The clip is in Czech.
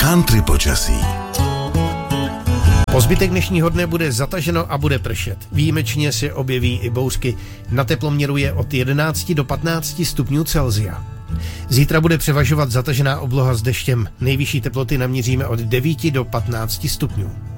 Country počasí. Po zbytek dnešního dne bude zataženo a bude pršet. Výjimečně se objeví i bouřky. Na teploměru je od 11 do 15 stupňů Celsia. Zítra bude převažovat zatažená obloha s deštěm. Nejvyšší teploty naměříme od 9 do 15 stupňů.